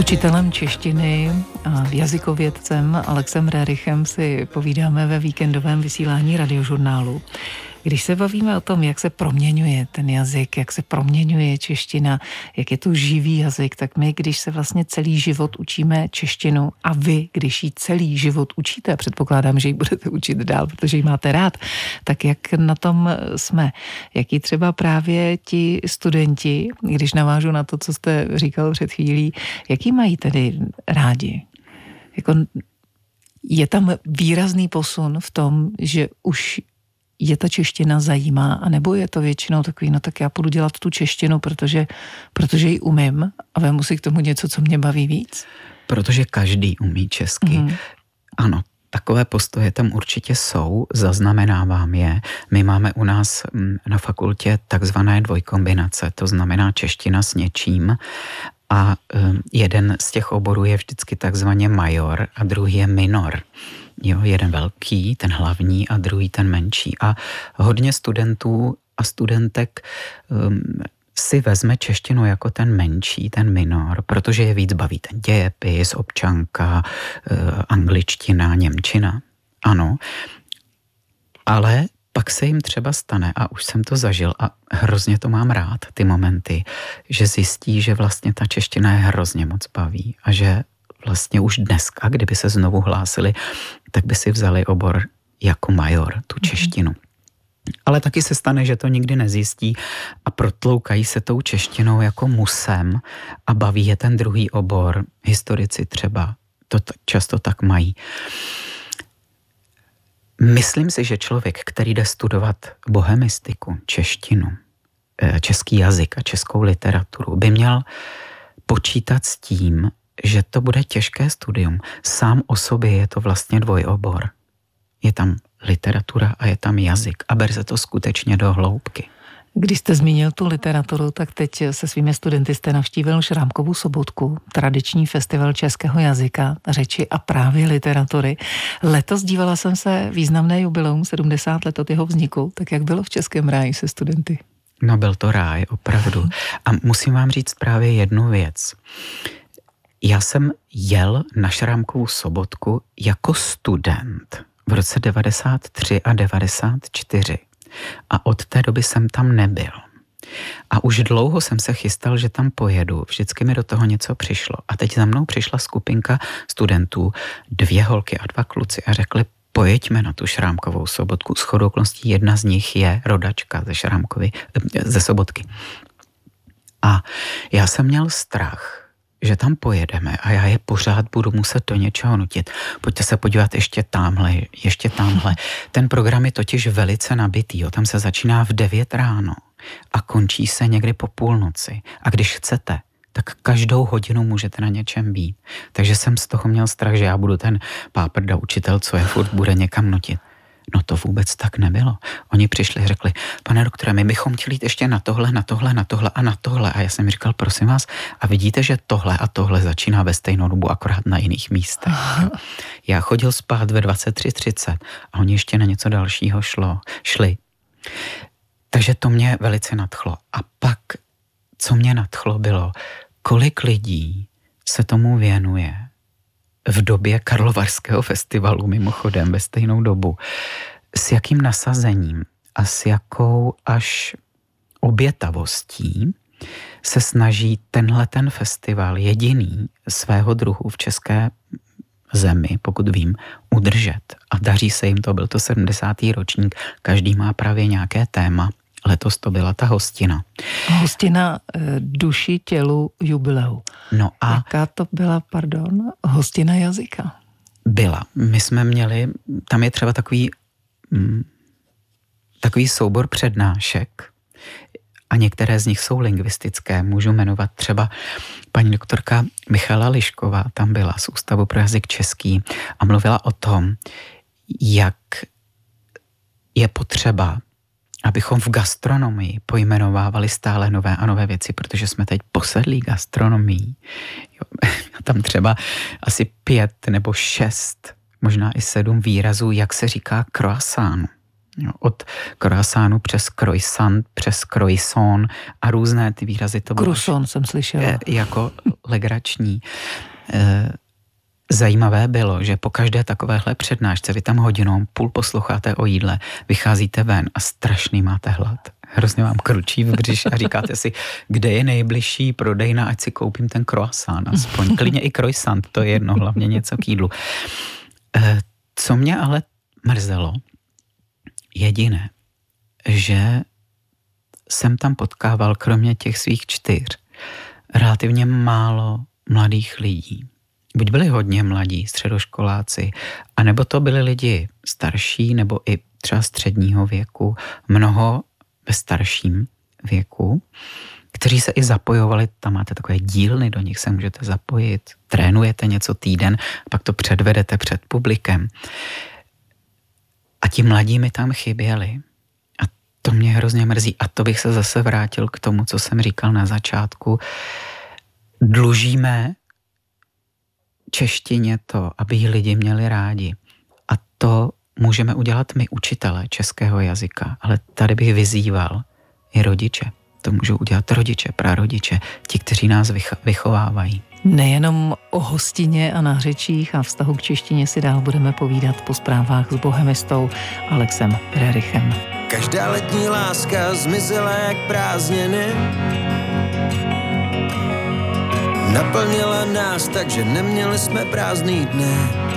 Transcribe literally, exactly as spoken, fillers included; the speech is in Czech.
učitelem češtiny a jazykovědcem Alexem Rérichem si povídáme ve víkendovém vysílání Radiožurnálu. Když se bavíme o tom, jak se proměňuje ten jazyk, jak se proměňuje čeština, jak je to živý jazyk, tak my, když se vlastně celý život učíme češtinu a vy, když ji celý život učíte, předpokládám, že ji budete učit dál, protože ji máte rád, tak jak na tom jsme? Jaký třeba právě ti studenti, když navážu na to, co jste říkal před chvílí, jaký mají tedy rádi? Jako je tam výrazný posun v tom, že už je ta čeština zajímá, anebo je to většinou takový, no tak já půjdu dělat tu češtinu, protože, protože ji umím a vemu si k tomu něco, co mě baví víc? Protože každý umí česky. Mm. Ano, takové postoje tam určitě jsou, zaznamenávám je. My máme u nás na fakultě takzvané dvojkombinace, to znamená čeština s něčím. A jeden z těch oborů je vždycky takzvaně major a druhý je minor. Jo, jeden velký, ten hlavní a druhý ten menší. A hodně studentů a studentek um, si vezme češtinu jako ten menší, ten minor, protože je víc baví ten dějepis, občanka, uh, angličtina, němčina. Ano, ale pak se jim třeba stane, a už jsem to zažil a hrozně to mám rád, ty momenty, že zjistí, že vlastně ta čeština je hrozně moc baví a že vlastně už dneska, kdyby se znovu hlásili, tak by si vzali obor jako major, tu češtinu. Mm. Ale taky se stane, že to nikdy nezjistí a protloukají se tou češtinou jako musem a baví je ten druhý obor. Historici třeba to t- často tak mají. Myslím si, že člověk, který jde studovat bohemistiku, češtinu, český jazyk a českou literaturu, by měl počítat s tím, že to bude těžké studium. Sám o sobě je to vlastně dvojobor. Je tam literatura a je tam jazyk a ber se to skutečně do hloubky. Když jste zmínil tu literaturu, tak teď se svými studenty jste navštívil Šrámkovu sobotku, tradiční festival českého jazyka, řeči a právě literatury. Letos dívala jsem se významné jubileum sedmdesát let od jeho vzniku, tak jak bylo v Českém ráji se studenty? No byl to ráj, opravdu. A musím vám říct právě jednu věc. Já jsem jel na Šrámkovu sobotku jako student v roce devadesát tři a devadesát čtyři. A od té doby jsem tam nebyl. A už dlouho jsem se chystal, že tam pojedu. Vždycky mi do toho něco přišlo. A teď za mnou přišla skupinka studentů, dvě holky a dva kluci a řekli, pojeďme na tu Šrámkovou sobotku. Shodou okolností jedna z nich je rodačka ze Šrámkovy, ze Sobotky. A já jsem měl strach, že tam pojedeme a já je pořád budu muset do něčeho nutit. Pojďte se podívat ještě tamhle, ještě tamhle. Ten program je totiž velice nabitý, jo. Tam se začíná v devět ráno a končí se někdy po půlnoci. A když chcete, tak každou hodinu můžete na něčem být. Takže jsem z toho měl strach, že já budu ten páprda učitel, co je furt bude někam nutit. No to vůbec tak nebylo. Oni přišli a řekli, pane doktore, my bychom chtěli jít ještě na tohle, na tohle, na tohle a na tohle. A já jsem říkal, prosím vás, a vidíte, že tohle a tohle začíná ve stejnou dobu, akorát na jiných místech. Jo? Já chodil spát ve dvacet tři třicet a oni ještě na něco dalšího šlo, šli. Takže to mě velice nadchlo. A pak, co mě nadchlo, bylo, kolik lidí se tomu věnuje v době Karlovarského festivalu, mimochodem ve stejnou dobu, s jakým nasazením a s jakou až obětavostí se snaží tenhle ten festival, jediný svého druhu v české zemi, pokud vím, udržet. A daří se jim to, byl to sedmdesátý ročník, každý má právě nějaké téma. Letos to byla ta hostina. Hostina duši, tělu, jubileu. No a jaká to byla, pardon, hostina jazyka? Byla. My jsme měli, tam je třeba takový, mm, takový soubor přednášek a některé z nich jsou lingvistické. Můžu jmenovat třeba paní doktorka Michala Lišková, tam byla z Ústavu pro jazyk český a mluvila o tom, jak je potřeba, abychom v gastronomii pojmenovávali stále nové a nové věci, protože jsme teď posedlí gastronomií. Jo, tam třeba asi pět nebo šest, možná i sedm výrazů, jak se říká croissant. Jo, od croissantu přes croissant, přes croissant a různé ty výrazy. To bylo Croissant jsem slyšela. Jako legrační. Zajímavé bylo, že po každé takovéhle přednášce vy tam hodinou půl posloucháte o jídle, vycházíte ven a strašný máte hlad. Hrozně vám kručí v břiše a říkáte si, kde je nejbližší prodejna, ať si koupím ten croissant aspoň. Klidně i croissant, to je jedno, hlavně něco k jídlu. Co mě ale mrzelo, jediné, že jsem tam potkával kromě těch svých čtyř relativně málo mladých lidí. Buď byli hodně mladí, středoškoláci, anebo to byli lidi starší, nebo i třeba středního věku, mnoho ve starším věku, kteří se i zapojovali, tam máte takové dílny, do nich se můžete zapojit, trénujete něco týden, pak to předvedete před publikem. A ti mladí mi tam chyběli. A to mě hrozně mrzí. A to bych se zase vrátil k tomu, co jsem říkal na začátku. Dlužíme češtině to, aby ji lidi měli rádi. A to můžeme udělat my, učitelé českého jazyka. Ale tady bych vyzýval i rodiče. To můžou udělat rodiče, prarodiče, ti, kteří nás vychovávají. Nejenom o hostině a nářečích a vztahu k češtině si dál budeme povídat po zprávách s bohemistou Alexem Rerichem. Každá letní láska zmizela jak prázdniny. Naplnila nás tak, že neměli jsme prázdný dny.